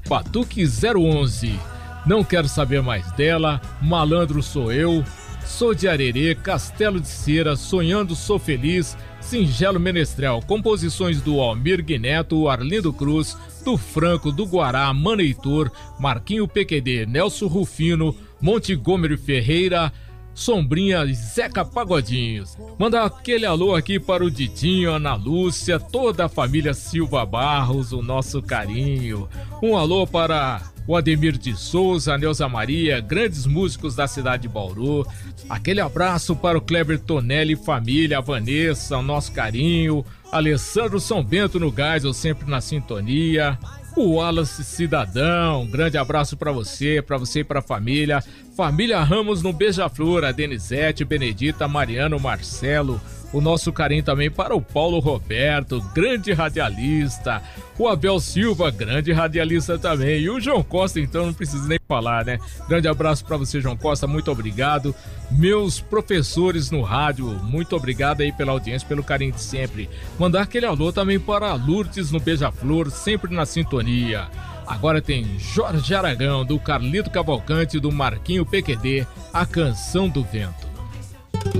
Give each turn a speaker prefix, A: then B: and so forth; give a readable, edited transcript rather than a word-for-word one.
A: Batuque 011. Não quero saber mais dela, Malandro Sou Eu, Sou de Arerê, Castelo de Cera, Sonhando Sou Feliz, Singelo Menestrel, composições do Almir Guineto, Arlindo Cruz, do Franco, do Guará, Maneitor, Marquinho PQD, Nelson Rufino, Montgomery Ferreira, Sombrinha e Zeca Pagodinhos. Manda aquele alô aqui para o Didinho, Ana Lúcia, toda a família Silva Barros, o nosso carinho. Um alô para o Ademir de Souza, a Neuza Maria, grandes músicos da cidade de Bauru. Aquele abraço para o Kleber Tonelli e família, a Vanessa, o nosso carinho. Alessandro São Bento no Geisel, sempre na sintonia. O Wallace Cidadão, um grande abraço para você e para a família. Família Ramos no Beija-Flor, a Denizete, Benedita, Mariano, Marcelo. O nosso carinho também para o Paulo Roberto, grande radialista. O Abel Silva, grande radialista também. E o João Costa, então, não preciso nem falar, né? Grande abraço para você, João Costa, muito obrigado. Meus professores no rádio, muito obrigado aí pela audiência, pelo carinho de sempre. Mandar aquele alô também para a Lourdes no Beija-Flor, sempre na sintonia. Agora tem Jorge Aragão, do Carlito Cavalcante, do Marquinho PQD, A Canção do Vento.